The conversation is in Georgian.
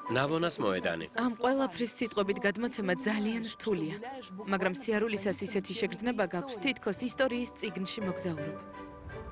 ნავონას მოედანი. ამ ყველაფრის სიტყვებით გადმოცემა ძალიან რთულია, მაგრამ სიარულისას ისეთი შეგრძნება გაქვს, თითქოს ისტორიის წიგნში მოგზაურობ.